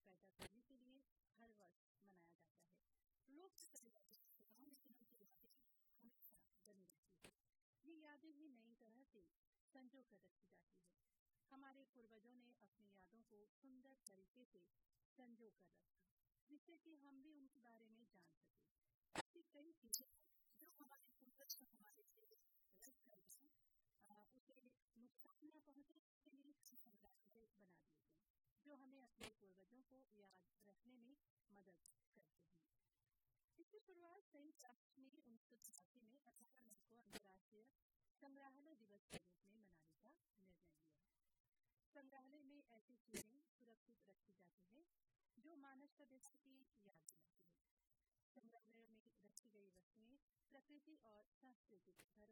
पैदा करने के लिए हर वर्ष मनाया जाता है। लोग लेकिन उनकी यादें हमेशा बनी रहती है। ये यादें भी नई तरह से संजो कर रखी जाती है। हमारे पूर्वजों ने अपनी यादों को सुंदर तरीके से संजो कर रखा, जिससे कि हम भी उनके बारे में जान सके। ऐसी कई चीजें जो हमारे पूर्वज हमारे लिए रख कर उसे नुकसान न पहुंचे, इसके लिए संग्रहालय बना दिए गए जो हमें अपने पूर्वजों को याद रखने में मदद करते हैं। इसकी शुरुआत संयुक्त राष्ट्र ने 1987 में 18 मई को अंतर्राष्ट्रीय संग्रहालय दिवस के रूप में मनाने का निर्णय लिया। संग्रहालय में ऐसी चीजें सुरक्षित रखी जाती है जो मानव सभ्यता की याद दिलाती है। संग्रहालय में रखी गई वस्तुएं प्रकृति और सांस्कृतिक